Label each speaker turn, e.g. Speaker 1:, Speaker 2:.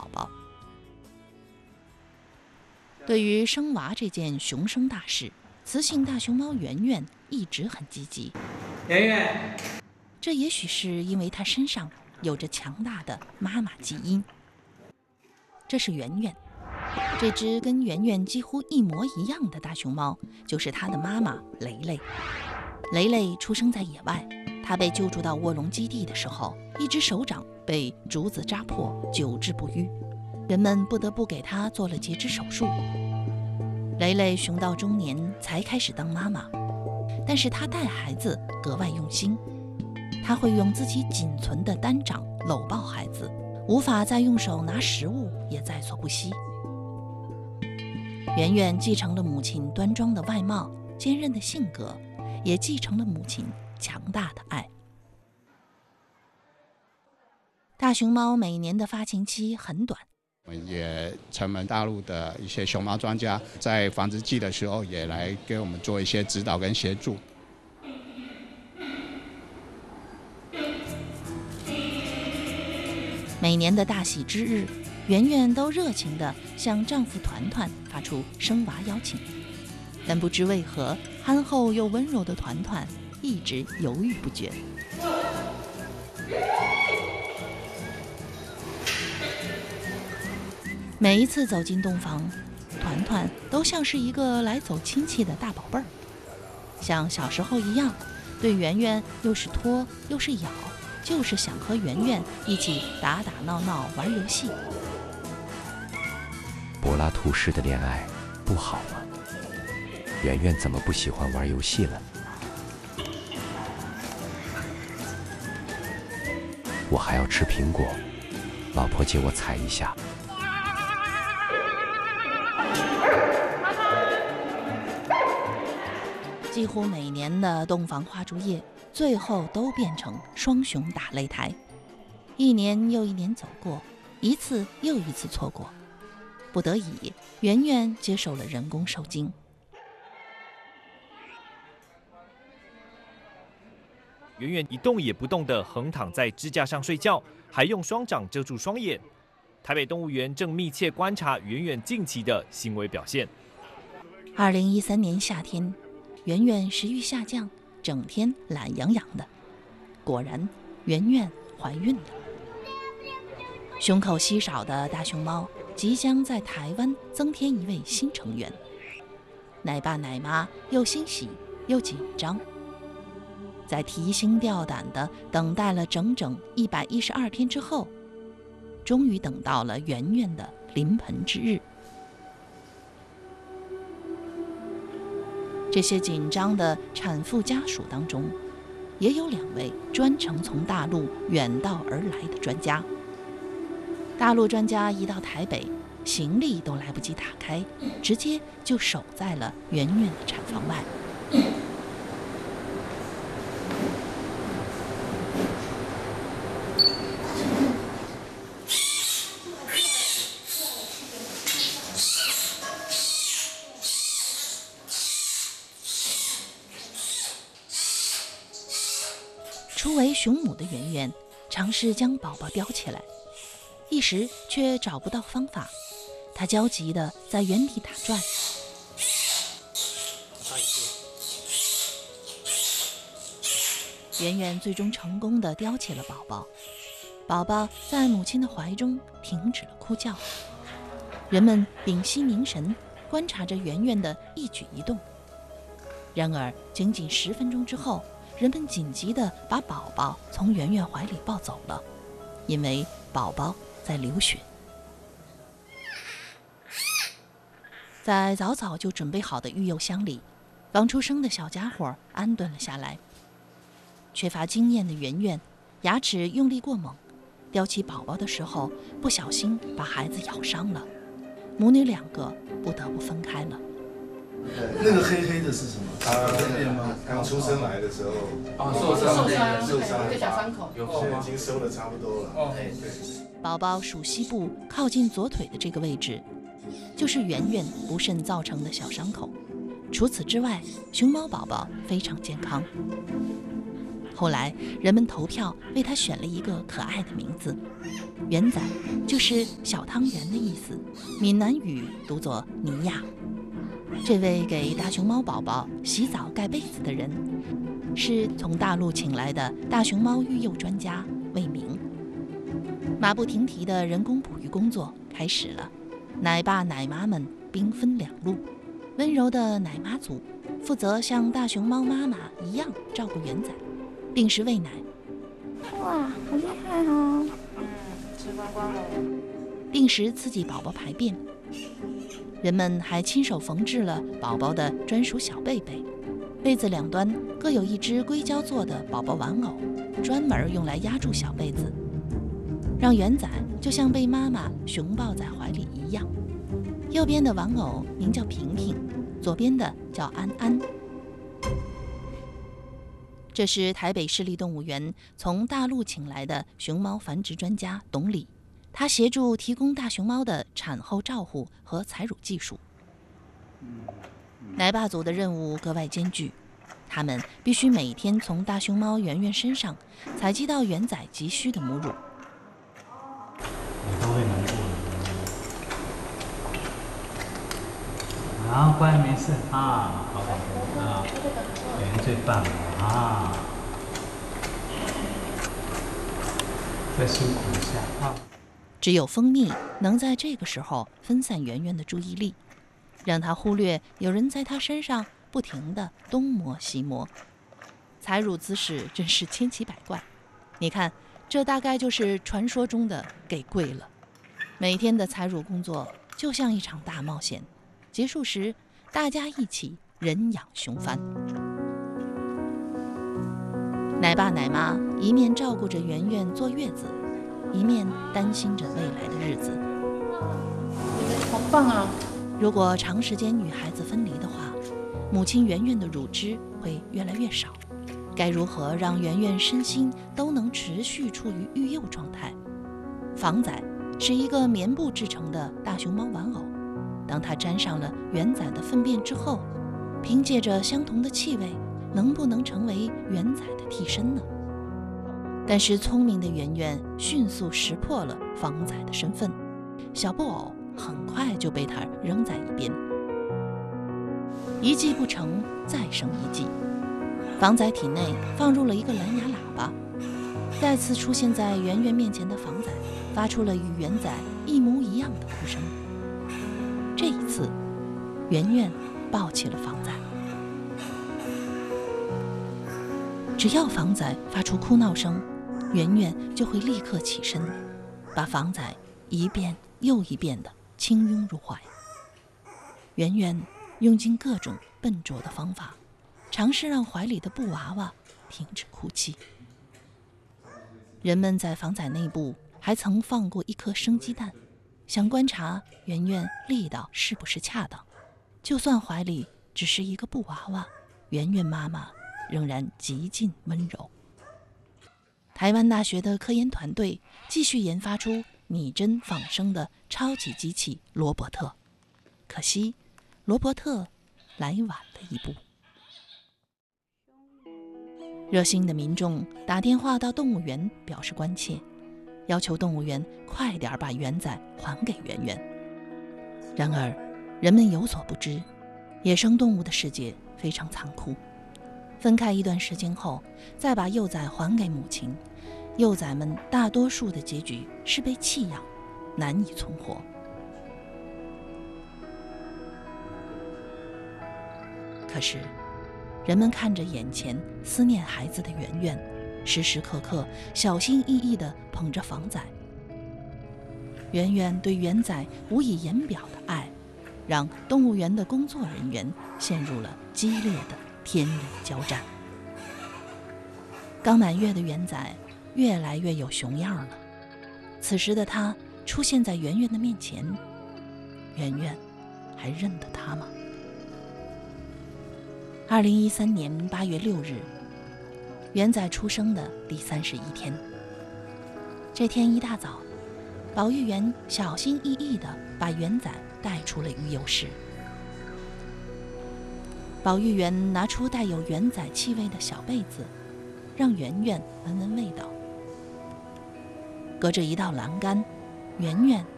Speaker 1: 宝宝。对于生娃这件熊生大事，雌性大熊猫圆圆一直很积极。
Speaker 2: 圆圆，
Speaker 1: 这也许是因为它身上有着强大的妈妈基因。这是圆圆，这只跟圆圆几乎一模一样的大熊猫，就是它的妈妈雷雷。雷雷出生在野外，它被救助到卧龙基地的时候，一只手掌被竹子扎破，久治不愈，人们不得不给它做了截肢手术。雷雷熊到中年才开始当妈妈，但是她带孩子格外用心，她会用自己仅存的单掌搂抱孩子，无法再用手拿食物也在所不惜。圆圆继承了母亲端庄的外貌、坚韧的性格，也继承了母亲强大的爱。大熊猫每年的发情期很短，
Speaker 3: 我们也承蒙大陆的一些熊猫专家在繁殖季的时候也来给我们做一些指导跟协助。
Speaker 1: 每年的大喜之日，圆圆都热情地向丈夫团团发出生娃邀请，但不知为何，憨厚又温柔的团团一直犹豫不决。每一次走进洞房，团团都像是一个来走亲戚的大宝贝儿，像小时候一样，对圆圆又是拖又是咬，就是想和圆圆一起打打闹闹玩游戏。
Speaker 4: 柏拉图式的恋爱不好吗？圆圆怎么不喜欢玩游戏了？我还要吃苹果，老婆借我采一下。
Speaker 1: 几乎每年的洞房花烛夜，最后都变成双雄打擂台。一年又一年走过，一次又一次错过，不得已，圆圆接受了人工受精。
Speaker 5: 圆圆一动也不动地横躺在支架上睡觉，还用双掌遮住双眼。台北动物园正密切观察圆圆近期的行为表现。
Speaker 1: 2013年夏天，圆圆食欲下降，整天懒洋洋的。果然，圆圆怀孕了。胸口稀少的大熊猫即将在台湾增添一位新成员。奶爸奶妈又欣喜又紧张，在提心吊胆地等待了整整112天之后，终于等到了圆圆的临盆之日。这些紧张的产妇家属当中，也有2位专程从大陆远道而来的专家。大陆专家一到台北，行李都来不及打开，直接就守在了圆圆的产房外。初为雄母的圆圆尝试将宝宝叼起来，一时却找不到方法，她焦急地在原地打转。圆圆最终成功地叼起了宝宝，宝宝在母亲的怀中停止了哭叫。人们屏息凝神，观察着圆圆的一举一动。然而，仅仅10分钟之后，人们紧急地把宝宝从圆圆怀里抱走了，因为宝宝在流血。在早早就准备好的育幼箱里，刚出生的小家伙安顿了下来。缺乏经验的圆圆牙齿用力过猛，叼起宝宝的时候不小心把孩子咬伤了，母女2个不得不分开了。
Speaker 6: 那个黑黑的是什么？
Speaker 7: 刚出生来的时候，
Speaker 8: 受伤，一个小伤口，
Speaker 7: 现在已经收的差不多了。对。
Speaker 1: 宝宝属膝部靠近左腿的这个位置，就是圆圆不慎造成的小伤口。除此之外，熊猫宝宝非常健康。 后来人们投票为他选了一个可爱的名字，圆仔，就是小汤圆的意思，闽南语读作尼亚。这位给大熊猫宝宝洗澡盖被子的人，是从大陆请来的大熊猫育幼专家魏明。马不停蹄的人工哺育工作开始了，奶爸奶妈们兵分两路，温柔的奶妈组负责像大熊猫妈妈一样照顾圆仔，定时喂奶。
Speaker 2: 哇，好厉害哦！
Speaker 8: 吃光光了。
Speaker 1: 定时刺激宝宝排便。人们还亲手缝制了宝宝的专属小被被，被子两端各有一只硅胶做的宝宝玩偶，专门用来压住小被子，让圆仔就像被妈妈熊抱在怀里一样。右边的玩偶名叫平平，左边的叫安安。这是台北市立动物园从大陆请来的熊猫繁殖专家董理，他协助提供大熊猫的产后照护和采乳技术。奶爸组的任务格外艰巨，他们必须每天从大熊猫圆圆身上采集到圆仔急需的母乳。
Speaker 9: 你都会难过的。啊，乖，没事啊，好宝贝啊，圆最棒了啊！再舒服一下啊。
Speaker 1: 只有蜂蜜能在这个时候分散圆圆的注意力，让他忽略有人在他身上不停地东摸西摸。采乳姿势真是千奇百怪，你看，这大概就是传说中的给跪了。每天的采乳工作就像一场大冒险，结束时大家一起人仰熊翻。奶爸奶妈一面照顾着圆圆坐月子，一面担心着未来的日子。
Speaker 8: 好棒啊！
Speaker 1: 如果长时间与孩子分离的话，母亲圆圆的乳汁会越来越少。该如何让圆圆身心都能持续处于育幼状态？房仔是一个棉布制成的大熊猫玩偶，当它沾上了圆仔的粪便之后，凭借着相同的气味，能不能成为圆仔的替身呢？但是聪明的圆圆迅速识破了房仔的身份，小布偶很快就被他扔在一边。一计不成，再生一计。房仔体内放入了一个蓝牙喇叭，再次出现在圆圆面前的房仔发出了与圆仔一模一样的哭声。这一次，圆圆抱起了房仔。只要房仔发出哭闹声，圆圆就会立刻起身，把房仔一遍又一遍地轻拥入怀。圆圆用尽各种笨拙的方法，尝试让怀里的布娃娃停止哭泣。人们在房仔内部还曾放过一颗生鸡蛋，想观察圆圆力道是不是恰当。就算怀里只是一个布娃娃，圆圆妈妈仍然极尽温柔。台湾大学的科研团队继续研发出拟真仿生的超级机器罗伯特，可惜罗伯特来晚了一步。热心的民众打电话到动物园表示关切，要求动物园快点把圆仔还给圆圆。然而人们有所不知，野生动物的世界非常残酷，分开一段时间后再把幼崽还给母亲，幼崽们大多数的结局是被弃养，难以存活。可是人们看着眼前思念孩子的圆圆，时时刻刻小心翼翼地捧着房仔。圆圆对圆仔无以言表的爱，让动物园的工作人员陷入了激烈的天人交战。刚满月的圆仔越来越有熊样了，此时的他出现在圆圆的面前，圆圆还认得他吗？2013年8月6日，圆仔出生的第31天。这天一大早，保育员小心翼翼地把圆仔带出了育幼室。保育员拿出带有圆仔气味的小被子， 让圆圆闻闻味道。隔着一道栏杆，圆圆